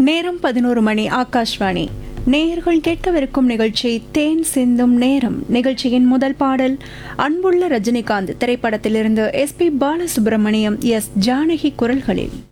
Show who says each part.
Speaker 1: நேரம் 11 மணி. ஆகாஷ்வாணி. நேயர்கள் கேட்கவிருக்கும் நிகழ்ச்சி தேன் சிந்தும் நேரம். நிகழ்ச்சியின் முதல் பாடல் அன்புள்ள ரஜினிகாந்த் திரைப்படத்திலிருந்து SP பாலசுப்ரமணியம், S ஜானகி குரல்களில்.